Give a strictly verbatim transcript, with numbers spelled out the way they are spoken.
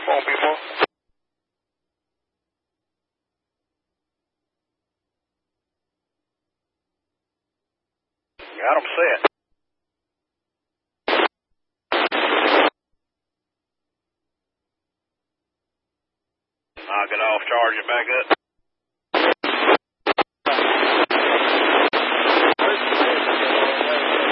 phone, people. Got them set. I'll get off, charge it back up.